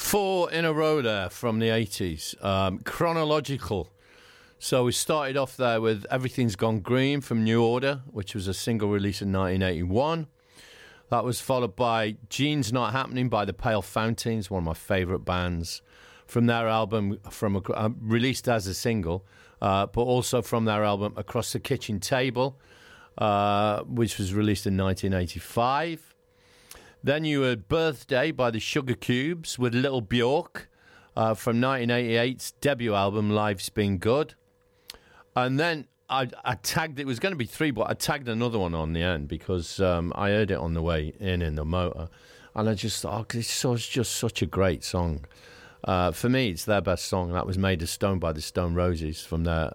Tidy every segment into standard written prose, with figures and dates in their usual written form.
Four in a row there from the 80s. Chronological. So we started off there with Everything's Gone Green from New Order, which was a single release in 1981. That was followed by Gene's Not Happening by the Pale Fountains, one of my favourite bands. From their album, released as a single, but also from their album Across the Kitchen Table, which was released in 1985. Then you had Birthday by the Sugar Cubes with Little Bjork from 1988's debut album Life's Been Good. And then I tagged, it was going to be three, but I tagged another one on the end because I heard it on the way in the motor. And I just thought, it's just such a great song. For me, it's their best song. That was Made of Stone by the Stone Roses from their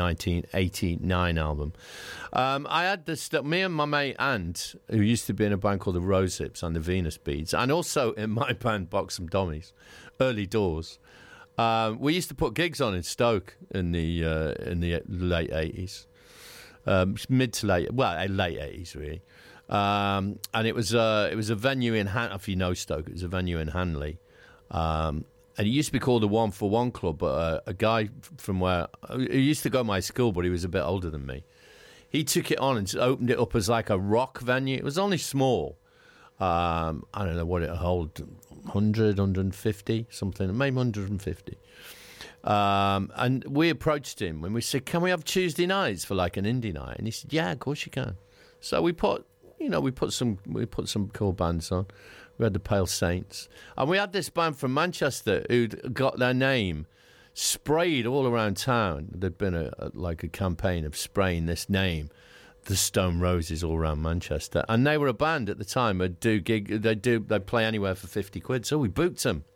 1989 album. I had this, me and my mate Ant, who used to be in a band called the Rose Hips and the Venus Beads, and also in my band Boxham Dummies, early doors. We used to put gigs on in Stoke in the late 80s, mid to late, well, late 80s really. And it was a venue in if you know Stoke, it was a venue in Hanley. And it used to be called the One for One Club, but a guy from where he used to go to my school, but he was a bit older than me. He took it on and opened it up as like a rock venue. It was only small. I don't know what it held, 100, 150, something, maybe 150. And we approached him and we said, can we have Tuesday nights for like an indie night? And he said, yeah, of course you can. So we put some cool bands on. We had the Pale Saints. And we had this band from Manchester who'd got their name sprayed all around town. There'd been a campaign of spraying this name, the Stone Roses, all around Manchester. And they were a band at the time. They'd play anywhere for 50 quid. So we booked them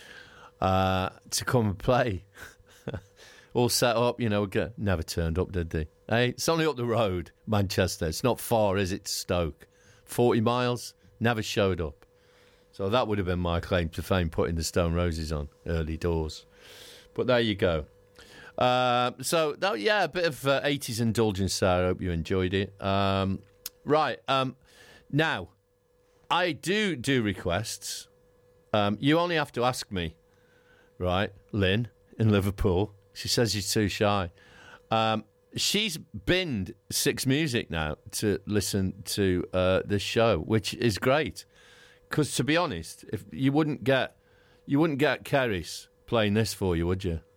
to come and play. All set up, never turned up, did they? Hey, it's only up the road, Manchester. It's not far, is it, Stoke? 40 miles, never showed up. So that would have been my claim to fame, putting the Stone Roses on early doors. But there you go. A bit of 80s indulgence there. I hope you enjoyed it. Right. Now, I do requests. You only have to ask me, right, Lynn in Liverpool. She says she's too shy. She's binned Six Music now to listen to this show, which is great. Because to be honest, if you wouldn't get Keris playing this for you, would you?